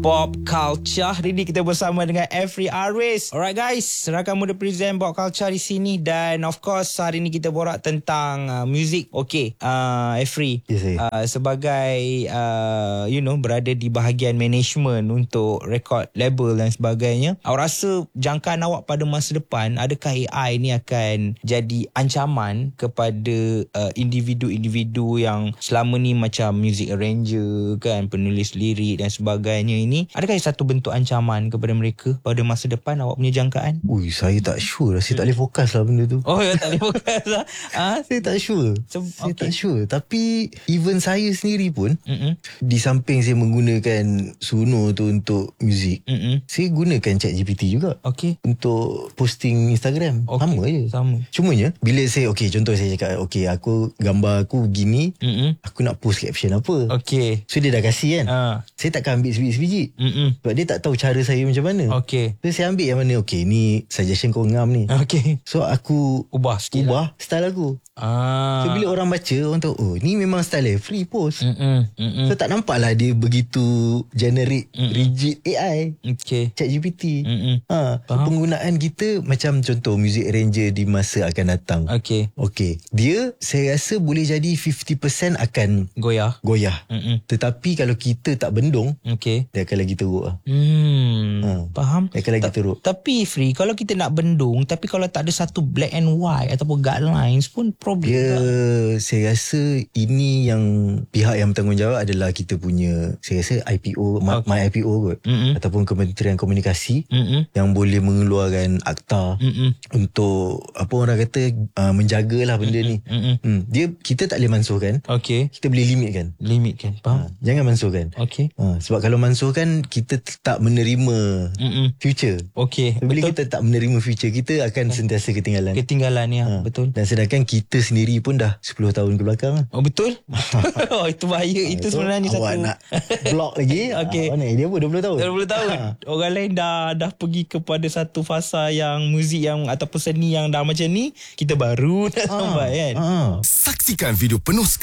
Pop Culture. Hari ni kita bersama dengan Every Aris. Alright guys, Rakan Muda present Pop Culture di sini. Dan of course hari ni kita borak tentang music. Okay, Every, sebagai berada di bahagian management untuk record label dan sebagainya, awak rasa jangkaan awak pada masa depan, adakah AI ni akan jadi ancaman kepada individu-individu yang selama ni macam music arranger kan, penulis lirik dan sebagainya ini? Adakah satu bentuk ancaman kepada mereka pada masa depan? Awak punya jangkaan? Ui, saya tak sure lah. Saya tak boleh fokus lah benda tu. Oh, ya, tak boleh fokus lah. Saya tak sure. Saya tak sure. Tapi even saya sendiri pun, di samping saya menggunakan Suno tu untuk muzik, saya gunakan ChatGPT juga. Okay. Untuk posting Instagram. Okay. Sama je. Sama. Cumanya bila saya, contoh saya cakap, aku gambar aku begini, aku nak post caption apa. Okay. So dia dah kasih kan. Saya takkan ambil sebiji-sebiji. Sebab dia tak tahu cara saya macam mana. Okay. So saya ambil yang mana, ni suggestion kau ngam ni. Okay. So aku ubah sikit lah style aku. So bila orang baca, orang tahu, ni memang style free post. So tak nampak lah dia begitu generic, rigid AI. Okay. ChatGPT. So penggunaan kita macam contoh music arranger di masa akan datang. Okay. Dia saya rasa boleh jadi 50% akan goyah. Tetapi kalau kita tak bendung, dia akan lagi teruk lah. Faham? Dia akan lagi teruk. Tapi Free, kalau kita nak bendung, tapi kalau tak ada satu black and white ataupun guidelines pun problem saya rasa ini yang pihak yang bertanggungjawab adalah kita punya, saya rasa IPO, My IPO kot, ataupun Kementerian Komunikasi, yang boleh mengeluarkan akta untuk apa orang kata, menjagalah benda ni. Kita tak boleh mansuhkan. Kita boleh limitkan. Faham? Jangan mansuhkan. Sebab kalau mansuhkan, kita tak menerima future. Bila kita tak menerima future, kita akan sentiasa ketinggalan ya. Betul. Dan sedangkan kita sendiri pun dah 10 tahun ke belakang. Betul. Itu bahaya. Itu sebenarnya awak satu nak block lagi. Mana dia pun 20 tahun. Orang lain dah pergi kepada satu fasa yang muzik yang ataupun seni yang dah macam ni, kita baru dah sampai kan. Saksikan video penuh